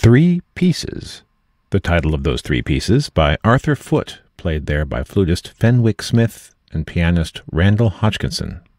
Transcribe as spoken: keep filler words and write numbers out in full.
Three Pieces, the title of those three pieces, by Arthur Foote, played there by flutist Fenwick Smith and pianist Randall Hodgkinson.